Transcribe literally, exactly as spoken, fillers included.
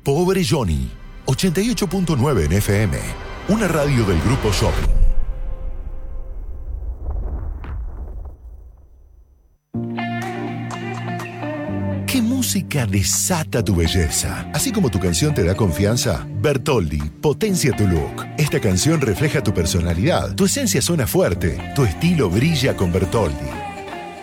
Pobre Johnny, ochenta y ocho punto nueve en F M, una radio del Grupo Shopping. ¿Qué música desata tu belleza? Así como tu canción te da confianza, Bertoldi potencia tu look. Esta canción refleja tu personalidad, tu esencia suena fuerte, tu estilo brilla con Bertoldi.